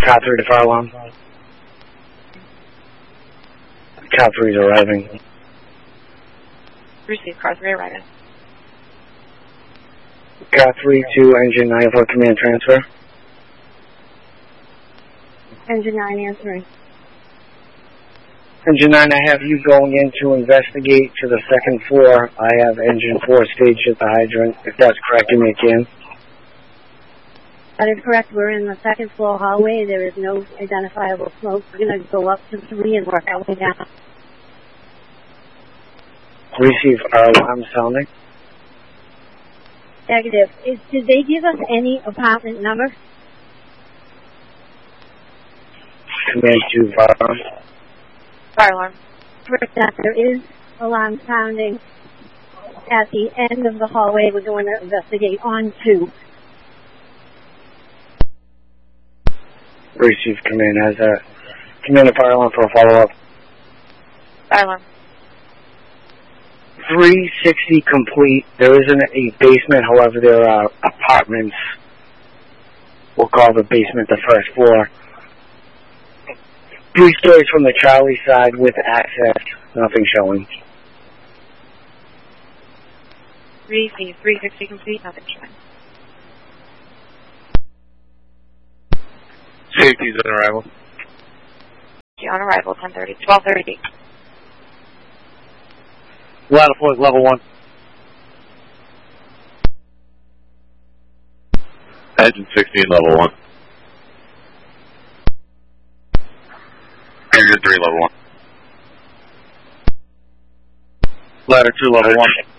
Car 3 to fire alarm. Car 3 is arriving. Receive, Car 3 arriving. Car 3 to engine 9 for command transfer. Engine 9 answering. Engine 9, I have you going in to investigate to the second floor. I have engine 4 staged at the hydrant. If that's correct, give me a can. That is correct. We're in the second floor hallway. There is no identifiable smoke. We're going to go up to 3 and work our way down. Receive, our alarm sounding. Negative. Did they give us any apartment number? Command 2, fire alarm. Fire alarm. First, that there is alarm sounding at the end of the hallway. We're going to investigate on 2. Receive, command has that. Command a fire alarm for a follow-up. Fire alarm. 360 complete. There isn't a basement, however, there are apartments. We'll call the basement the first floor. 3 stories from the Charlie side with access. Nothing showing. Receive, 360 complete, nothing showing. Safety's on arrival. On arrival, 10:30, 12:30. Ladder floor is level 1. Engine 16, level 1. Engine 3, level 1. Ladder 2, level 1.